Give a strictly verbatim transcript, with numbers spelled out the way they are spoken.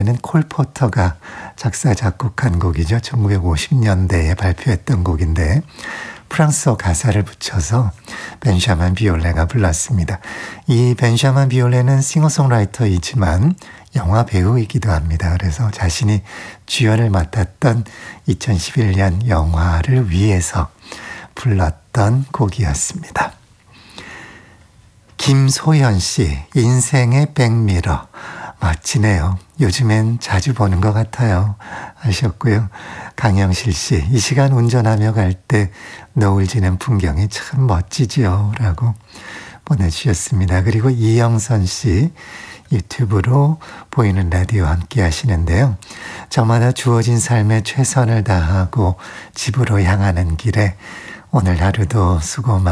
는 콜 포터가 작사 작곡한 곡이죠. 천구백오십 년대에 발표했던 곡인데 프랑스어 가사를 붙여서 벤샤만 비올레가 불렀습니다. 이 벤샤만 비올레는 싱어송라이터이지만 영화 배우이기도 합니다. 그래서 자신이 주연을 맡았던 이천십일 년 영화를 위해서 불렀던 곡이었습니다. 김소연 씨, 인생의 백미러. 멋지네요. 요즘엔 자주 보는 것 같아요. 하셨고요. 강영실 씨, 이 시간 운전하며 갈 때 노을 지는 풍경이 참 멋지지요. 라고 보내주셨습니다. 그리고 이영선 씨, 유튜브로 보이는 라디오 함께 하시는데요. 저마다 주어진 삶에 최선을 다하고 집으로 향하는 길에 오늘 하루도 수고 많으셨습니다.